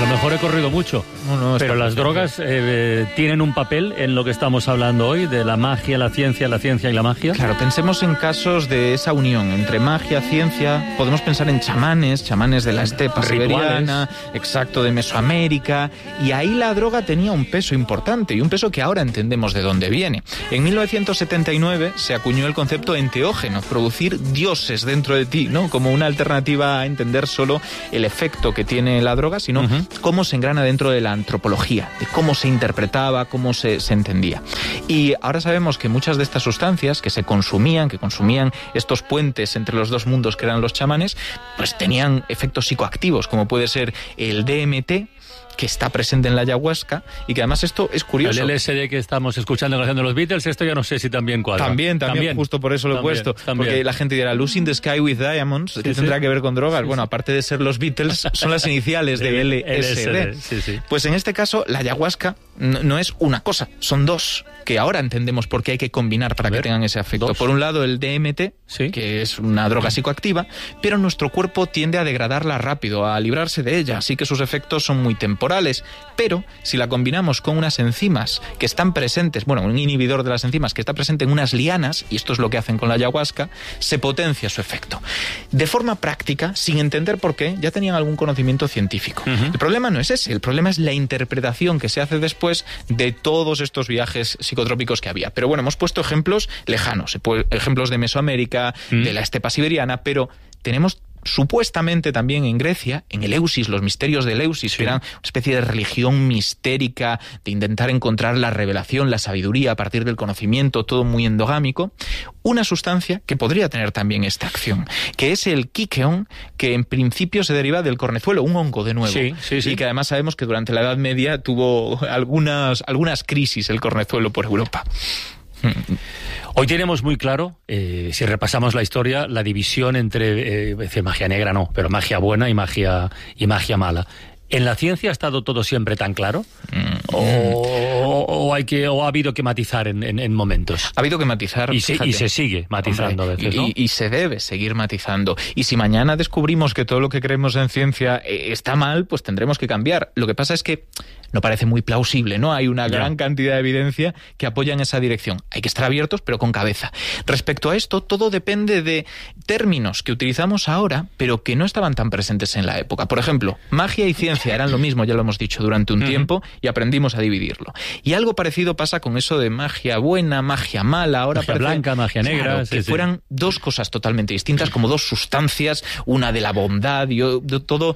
lo mejor he corrido mucho, pero las drogas tienen un papel en lo que estamos hablando hoy, de la magia, la ciencia y la magia. Claro, pensemos en casos de esa unión entre magia, ciencia. Podemos pensar en chamanes de la estepa siberiana, exacto, de Mesoamérica, y ahí la droga tenía un peso importante, y un peso que ahora entendemos de dónde viene. En 1979 se acuñó el concepto enteógeno, producir dioses dentro de ti, ¿no? Como una alternativa a entender solo el efecto que tiene la droga, sino cómo se engrana dentro de la antropología, de cómo se interpretaba, cómo se entendía. Y ahora sabemos que muchas de estas sustancias que consumían estos puentes entre los dos mundos que eran los chamanes, pues tenían efectos psicoactivos, como puede ser el DMT, que está presente en la ayahuasca, y que además esto es curioso. El LSD que estamos escuchando en la canción de los Beatles, esto ya no sé si también cuadra. También, justo por eso lo he puesto. Porque la gente dirá, Losing the Sky with Diamonds, ¿qué tendrá que ver con drogas? Bueno, aparte de ser los Beatles, son las iniciales de LSD. Pues en este caso, la ayahuasca no es una cosa, son dos, que ahora entendemos por qué hay que combinar para que tengan ese efecto. Dos. Por un lado, el DMT, que es una droga psicoactiva, pero nuestro cuerpo tiende a degradarla rápido, a librarse de ella, así que sus efectos son muy temporales. Pero si la combinamos con unas enzimas que están presentes, un inhibidor de las enzimas que está presente en unas lianas, y esto es lo que hacen con la ayahuasca, se potencia su efecto. De forma práctica, sin entender por qué, ya tenían algún conocimiento científico. El problema no es ese, el problema es la interpretación que se hace después de todos estos viajes psicotrópicos que había. Pero hemos puesto ejemplos lejanos, ejemplos de Mesoamérica, de la estepa siberiana, pero tenemos supuestamente también en Grecia, en Eleusis, los misterios de Eleusis, que eran una especie de religión mistérica, de intentar encontrar la revelación, la sabiduría a partir del conocimiento, todo muy endogámico, una sustancia que podría tener también esta acción, que es el Kikeon, que en principio se deriva del cornezuelo, un hongo de nuevo, y que además sabemos que durante la Edad Media tuvo algunas crisis el cornezuelo por Europa. Hoy tenemos muy claro, si repasamos la historia, la división entre magia negra no, pero magia buena y magia mala. ¿En la ciencia ha estado todo siempre tan claro? ¿O ha habido que matizar en momentos? Ha habido que matizar. Y se sigue matizando a veces, ¿no? Y se debe seguir matizando. Y si mañana descubrimos que todo lo que creemos en ciencia está mal, pues tendremos que cambiar. Lo que pasa es que no parece muy plausible, ¿no? Hay una gran cantidad de evidencia que apoya en esa dirección. Hay que estar abiertos, pero con cabeza. Respecto a esto, todo depende de términos que utilizamos ahora, pero que no estaban tan presentes en la época. Por ejemplo, magia y ciencia eran lo mismo, ya lo hemos dicho durante un tiempo, y aprendimos a dividirlo. Y algo parecido pasa con eso de magia buena, magia mala, ahora magia blanca, magia negra, que fueran dos cosas totalmente distintas, como dos sustancias, una de la bondad y todo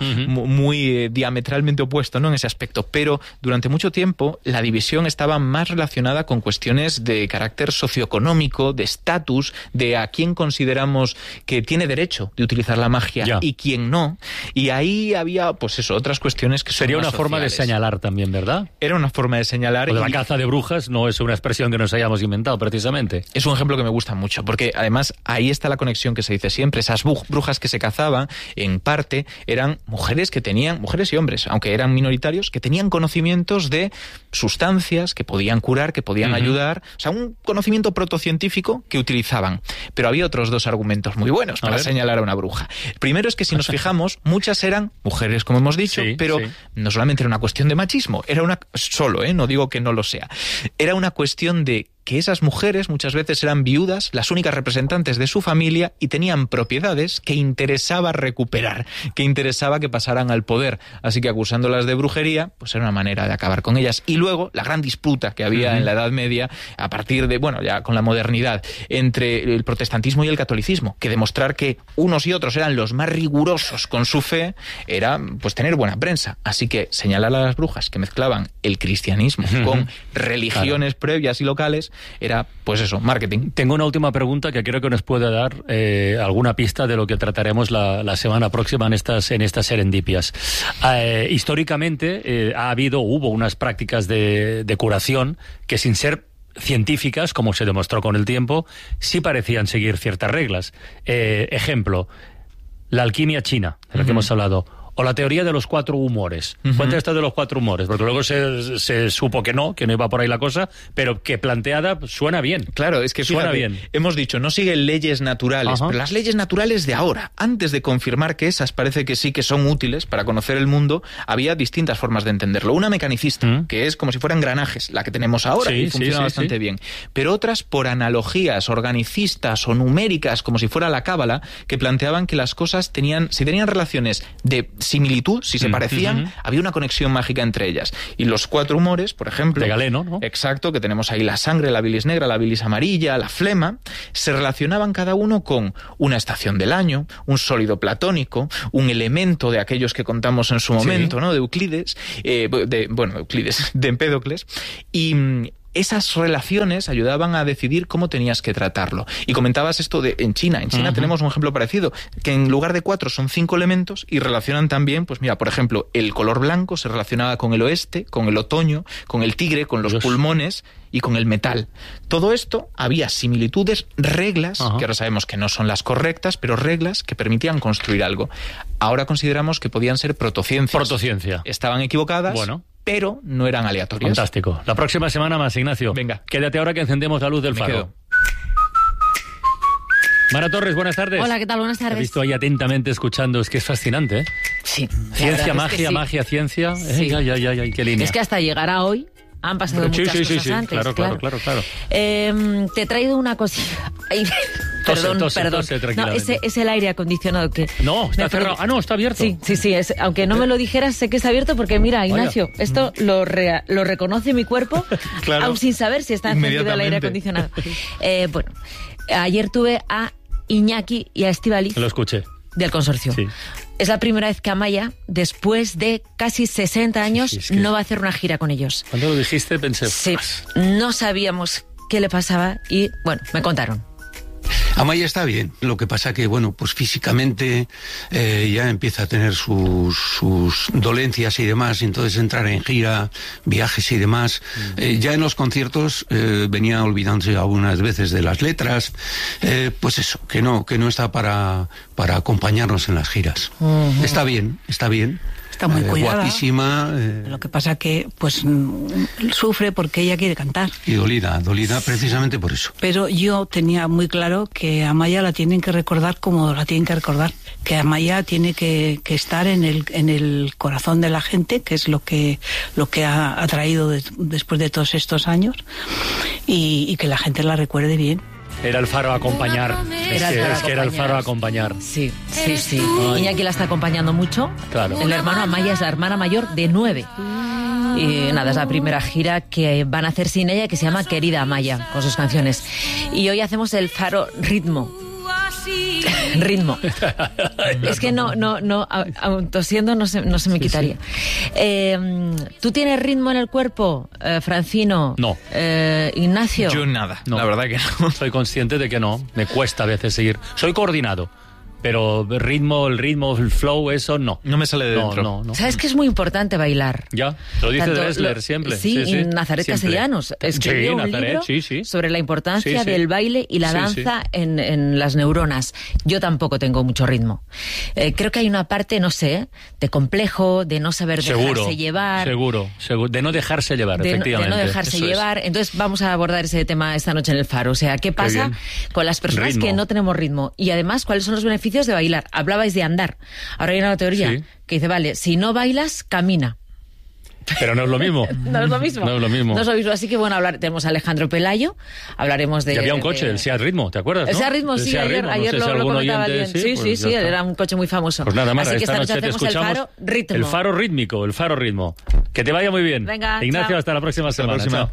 muy diametralmente opuesto, ¿no? En ese aspecto. Pero durante mucho tiempo la división estaba más relacionada con cuestiones de carácter socioeconómico, de estatus, de a quién consideramos que tiene derecho de utilizar la magia y quién no. Y ahí había, otras cuestiones que son sería una más forma sociales. De señalar también, ¿verdad? Era una forma de señalar. O de la caza de brujas no es una expresión que nos hayamos inventado precisamente. Es un ejemplo que me gusta mucho, porque además ahí está la conexión que se dice siempre. Esas brujas que se cazaban, en parte, eran mujeres y hombres, aunque eran minoritarios, que tenían conocimientos de sustancias que podían curar, que podían ayudar. O sea, un conocimiento protocientífico que utilizaban. Pero había otros dos argumentos muy buenos para señalar a una bruja. El primero es que si nos fijamos, muchas eran mujeres, como hemos dicho, pero no solamente era una cuestión de machismo, era no digo que no lo sea, era una cuestión de que esas mujeres muchas veces eran viudas, las únicas representantes de su familia, y tenían propiedades que interesaba recuperar, que interesaba que pasaran al poder. Así que acusándolas de brujería, pues era una manera de acabar con ellas. Y luego, la gran disputa que había en la Edad Media, a partir de, ya con la modernidad, entre el protestantismo y el catolicismo, que demostrar que unos y otros eran los más rigurosos con su fe, era tener buena prensa. Así que señalar a las brujas que mezclaban el cristianismo con religiones previas y locales, era, marketing. Tengo una última pregunta que creo que nos puede dar alguna pista de lo que trataremos la semana próxima en estas serendipias. Históricamente hubo unas prácticas de curación que, sin ser científicas, como se demostró con el tiempo, sí parecían seguir ciertas reglas. Ejemplo, la alquimia china, de la que hemos hablado, o la teoría de los 4 humores. Cuenta esto de los 4 humores, porque luego se supo que no iba por ahí la cosa, pero que planteada suena bien. Claro, es que suena bien. Hemos dicho, no sigue leyes naturales, pero las leyes naturales de ahora, antes de confirmar que esas parece que sí que son útiles para conocer el mundo, había distintas formas de entenderlo. Una mecanicista, que es como si fueran engranajes, la que tenemos ahora, y funciona bastante bien. Pero otras por analogías organicistas o numéricas, como si fuera la cábala, que planteaban que las cosas si tenían relaciones de similitud, si se parecían, había una conexión mágica entre ellas. Y los 4 humores, por ejemplo... De Galeno, ¿no? Exacto, que tenemos ahí la sangre, la bilis negra, la bilis amarilla, la flema, se relacionaban cada uno con una estación del año, un sólido platónico, un elemento de aquellos que contamos en su momento, ¿no? De Euclides, de Empédocles, y esas relaciones ayudaban a decidir cómo tenías que tratarlo. Y comentabas esto en China. En China tenemos un ejemplo parecido, que en lugar de 4 son 5 elementos y relacionan también, pues mira, por ejemplo, el color blanco se relacionaba con el oeste, con el otoño, con el tigre, con los pulmones y con el metal. Todo esto había similitudes, reglas, que ahora sabemos que no son las correctas, pero reglas que permitían construir algo. Ahora consideramos que podían ser protociencias. Protociencia. Estaban equivocadas, pero no eran aleatorias. Fantástico. La próxima semana más, Ignacio. Venga. Quédate ahora que encendemos la luz del faro. Mara Torres, buenas tardes. Hola, ¿qué tal? Buenas tardes. Te he visto ahí atentamente escuchando, es que es fascinante, ¿eh? Sí. Ciencia, magia, magia, ciencia. Sí. Ay, qué línea. Es que hasta llegar a hoy han pasado muchas cosas antes. Claro. Te he traído una cosita. Perdón. No, es el aire acondicionado que... No, está cerrado. Ah, no, está abierto. Sí. Aunque no me lo dijeras, sé que está abierto porque, mira, Ignacio, esto lo reconoce mi cuerpo, aún sin saber si está encendido el aire acondicionado. Bueno, ayer tuve a Iñaki y a Estíbaliz. Lo escuché. Del consorcio. Sí. Es la primera vez que Amaya, después de casi 60 años, no va a hacer una gira con ellos. Cuando lo dijiste pensé... Sí, no sabíamos qué le pasaba y, bueno, me contaron. Amaya está bien, lo que pasa que, bueno, pues físicamente ya empieza a tener sus dolencias y demás, y entonces entrar en gira, viajes y demás. Ya en los conciertos venía olvidándose algunas veces de las letras, pues eso, que no está para acompañarnos en las giras. Está bien. Está muy cuidada. Guapísima. Lo que pasa que, pues, sufre porque ella quiere cantar. Y dolida precisamente por eso. Pero yo tenía muy claro que a Amaya la tienen que recordar como la tienen que recordar. Que Amaya tiene que estar en el corazón de la gente, que es lo que ha traído después de todos estos años, y que la gente la recuerde bien. Era el faro a acompañar. Es que era el faro a acompañar. Sí. Iñaki la está acompañando mucho. Claro. El hermano Amaya es la hermana mayor de 9. Y nada, es la primera gira que van a hacer sin ella, que se llama Querida Amaya, con sus canciones. Y hoy hacemos el faro ritmo. Es que no, tosiendo no se me quitaría. ¿Tú tienes ritmo en el cuerpo, Francino? No. Ignacio. Yo nada, no. La verdad que no. Soy consciente de que no, me cuesta a veces seguir. Soy coordinado, pero el ritmo, el flow, eso no. No me sale de dentro. No. ¿Sabes que es muy importante bailar? Ya, lo dice Dressler siempre. Sí, y Nazaret siempre. Castellanos escribió un libro sobre la importancia del baile y la danza en las neuronas. Yo tampoco tengo mucho ritmo. Creo que hay una parte, no sé, de complejo, de no saber dejarse llevar. Seguro. De no dejarse llevar, efectivamente. De no dejarse llevar. Entonces vamos a abordar ese tema esta noche en el Faro. O sea, ¿qué pasa con las personas que no tenemos ritmo? Y además, ¿cuáles son los beneficios de bailar? Hablabais de andar. Ahora hay una teoría que dice, vale, si no bailas, camina. Pero no es lo mismo. No es lo mismo. No es lo mismo. Así que bueno, tenemos a Alejandro Pelayo, hablaremos de... Y había un coche, el Seat Ritmo, ¿te acuerdas? El Seat Ritmo, sí, ayer lo comentaba alguien. Sí, era un coche muy famoso. Pues nada más, así que esta noche te escuchamos el Faro Ritmo. El Faro Rítmico, el Faro Ritmo. Que te vaya muy bien. Venga, Ignacio, chao. hasta la próxima semana. Chao.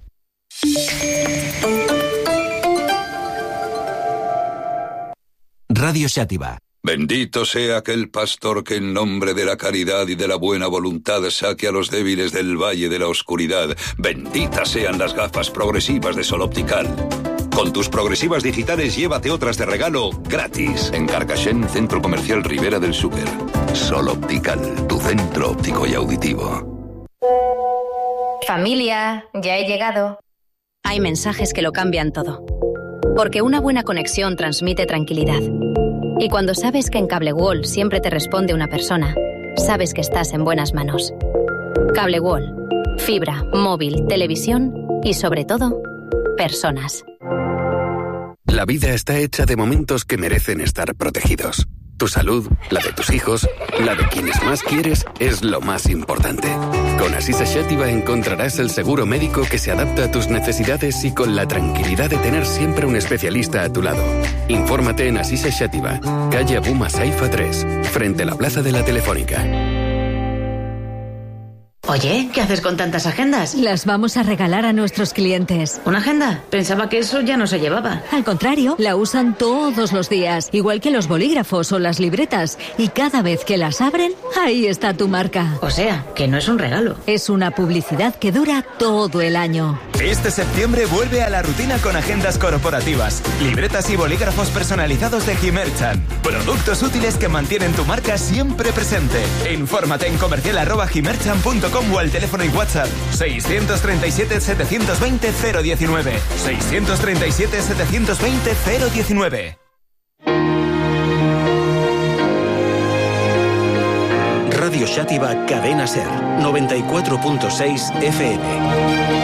Radio Xàtiva. Bendito sea aquel pastor que en nombre de la caridad y de la buena voluntad saque a los débiles del valle de la oscuridad. Benditas sean las gafas progresivas de Sol Optical. Con tus progresivas digitales llévate otras de regalo gratis. En Carcaixent, Centro Comercial Ribera del Xúquer. Sol Optical, tu centro óptico y auditivo. Familia, ya he llegado. Hay mensajes que lo cambian todo. Porque una buena conexión transmite tranquilidad. Y cuando sabes que en Cable World siempre te responde una persona, sabes que estás en buenas manos. Cable Wall. Fibra, móvil, televisión y, sobre todo, personas. La vida está hecha de momentos que merecen estar protegidos. Tu salud, la de tus hijos, la de quienes más quieres, es lo más importante. Con Asisa Xàtiva encontrarás el seguro médico que se adapta a tus necesidades y con la tranquilidad de tener siempre un especialista a tu lado. Infórmate en Asisa Xàtiva, calle Abuma Saifa 3, frente a la Plaza de la Telefónica. Oye, ¿qué haces con tantas agendas? Las vamos a regalar a nuestros clientes. ¿Una agenda? Pensaba que eso ya no se llevaba. Al contrario, la usan todos los días, igual que los bolígrafos o las libretas. Y cada vez que las abren, ahí está tu marca. O sea, que no es un regalo. Es una publicidad que dura todo el año. Este septiembre vuelve a la rutina con agendas corporativas, libretas y bolígrafos personalizados de Gimerchan. Productos útiles que mantienen tu marca siempre presente. Infórmate en comercial@gimerchan.com o al teléfono y WhatsApp 637-720-019. 637-720-019. Radio Xàtiva Cadena Ser 94.6 FM.